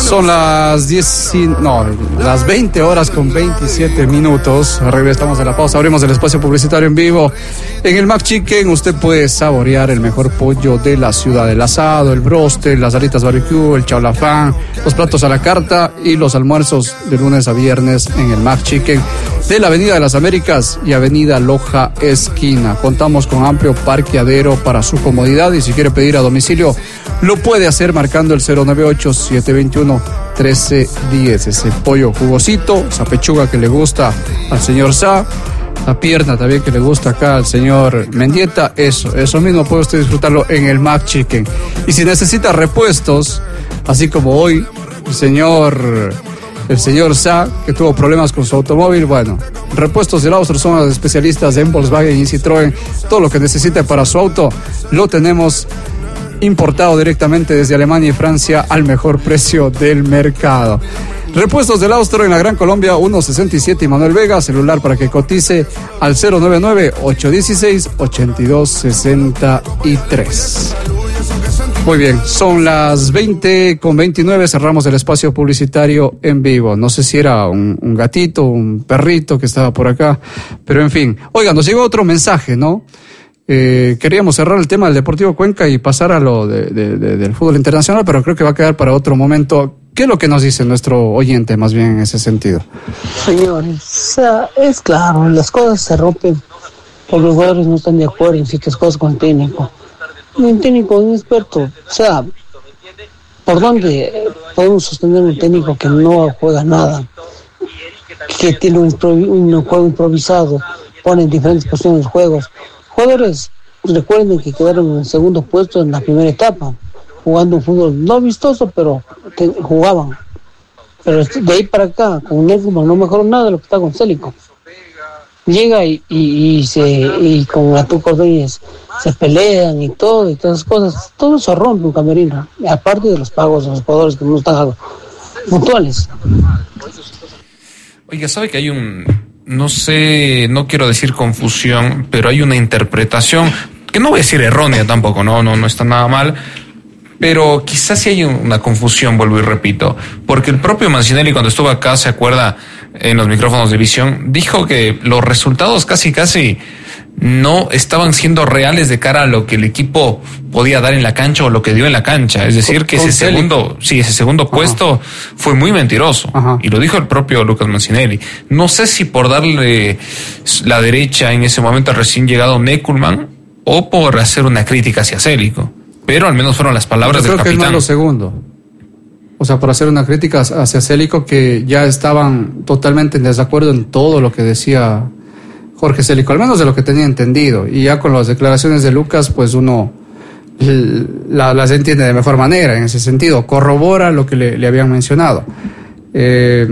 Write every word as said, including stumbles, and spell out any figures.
Son las diez, no, las veinte horas con veintisiete minutos. Regresamos de la pausa, abrimos el espacio publicitario en vivo. En el McChicken usted puede saborear el mejor pollo de la ciudad, el asado, el broste, las alitas barbecue, el chaulafán, los platos a la carta y los almuerzos de lunes a viernes en el McChicken de la Avenida de las Américas y Avenida Loja Esquina. Contamos con amplio parqueadero para su comodidad y si quiere pedir a domicilio lo puede hacer marcando el cero nueve ocho, siete dos uno, uno tres uno cero. Ese pollo jugosito, esa pechuga que le gusta al señor Sa, la pierna también que le gusta acá al señor Mendieta, eso, eso mismo puede usted disfrutarlo en el McChicken. Y si necesita repuestos, así como hoy el señor el señor Sa, que tuvo problemas con su automóvil, bueno, Repuestos del Austro son los especialistas en Volkswagen y Citroën. Todo lo que necesite para su auto lo tenemos importado directamente desde Alemania y Francia al mejor precio del mercado. Repuestos del Austro en la Gran Colombia ciento sesenta y siete y Manuel Vega, celular para que cotice al cero nueve nueve, ocho uno seis, ocho dos seis tres. Muy bien, son las veinte con veintinueve, cerramos el espacio publicitario en vivo. No sé si era un, un gatito, un perrito que estaba por acá, pero en fin. Oigan, nos llegó otro mensaje, ¿no? Eh, queríamos cerrar el tema del Deportivo Cuenca y pasar a lo de, de, de, del fútbol internacional, pero creo que va a quedar para otro momento. ¿Qué es lo que nos dice nuestro oyente más bien en ese sentido? Señores, o sea, es claro, las cosas se rompen porque los jugadores no están de acuerdo en ciertas cosas con el técnico. Un técnico, un experto, o sea, ¿por dónde podemos sostener un técnico que no juega nada? Que tiene un, improvi- un juego improvisado, pone en diferentes posiciones los juegos. Jugadores, recuerden que quedaron en segundo puesto en la primera etapa, jugando un fútbol no vistoso, pero que jugaban. Pero de ahí para acá, con Neckerman no mejoró nada de lo que está con Célico. Llega y, y, y, se, y con Gatú Cordóñez se pelean y todo, y todas esas cosas. Todo eso rompe un camerino, aparte de los pagos de los jugadores que no están puntuales. Oiga, ¿sabe que hay un... no sé, no quiero decir confusión, pero hay una interpretación, que no voy a decir errónea tampoco, no, no, no está nada mal, pero quizás sí hay una confusión, vuelvo y repito, porque el propio Mancinelli cuando estuvo acá, se acuerda, en los micrófonos de Visión, dijo que los resultados casi casi no estaban siendo reales de cara a lo que el equipo podía dar en la cancha o lo que dio en la cancha. Es decir, que ese segundo, sí, ese segundo puesto Ajá. fue muy mentiroso. Ajá. Y lo dijo el propio Lucas Mancinelli. No sé si por darle la derecha en ese momento al recién llegado Neckerman o por hacer una crítica hacia Célico. Pero al menos fueron las palabras Yo del creo capitán. Que es más lo segundo. O sea, por hacer una crítica hacia Célico, que ya estaban totalmente en desacuerdo en todo lo que decía Jorge Célico, al menos de lo que tenía entendido. Y ya con las declaraciones de Lucas, pues uno la, las entiende de mejor manera en ese sentido. Corrobora lo que le, le habían mencionado. Eh,